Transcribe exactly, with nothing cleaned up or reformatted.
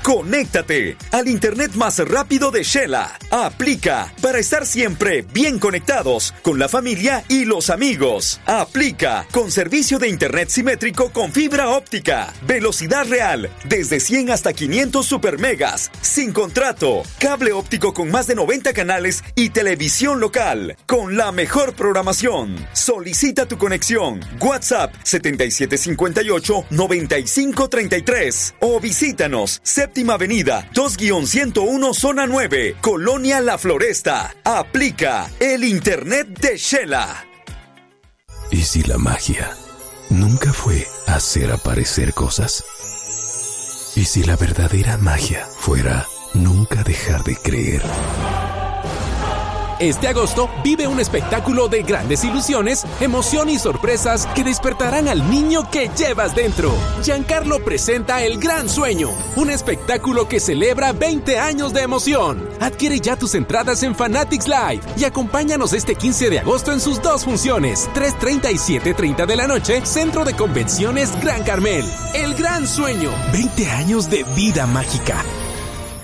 Conéctate al internet más rápido de Shela. Aplica para estar siempre bien conectados con la familia y los amigos. Aplica con servicio de internet simétrico con fibra óptica. Velocidad real desde cien hasta quinientos supermegas. Sin contrato. Cable óptico con más de noventa canales y televisión local. Con la mejor programación. Solicita tu conexión. WhatsApp setenta y siete cincuenta y ocho noventa y cinco treinta y tres o visítanos Séptima Avenida dos guión ciento uno Zona nueve, Colonia La Floresta. Aplica el internet de Shela. ¿Y si la magia nunca fue hacer aparecer cosas? ¿Y si la verdadera magia fuera nunca dejar de creer? Este agosto vive un espectáculo de grandes ilusiones, emoción y sorpresas que despertarán al niño que llevas dentro. Giancarlo presenta El Gran Sueño, un espectáculo que celebra veinte años de emoción. Adquiere ya tus entradas en Fanatics Live y acompáñanos este quince de agosto en sus dos funciones, tres treinta y siete treinta de la noche, Centro de Convenciones Gran Carmel. El Gran Sueño, veinte años de vida mágica.